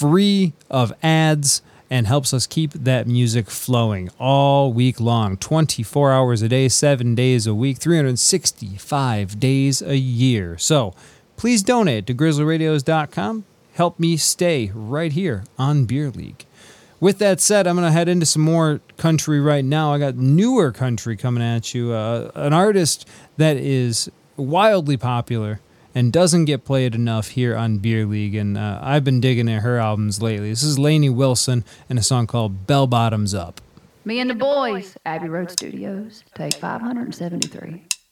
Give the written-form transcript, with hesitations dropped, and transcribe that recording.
free of ads, and helps us keep that music flowing all week long, 24 hours a day, 7 days a week, 365 days a year. So please donate to grizzlyradios.com. Help me stay right here on Beer League. With that said, I'm going to head into some more country right now. I got newer country coming at you. An artist that is wildly popular and doesn't get played enough here on Beer League, and I've been digging at her albums lately. This is Lainey Wilson and a song called Bell Bottoms Up. Me and the boys, Abbey Road Studios, take 573.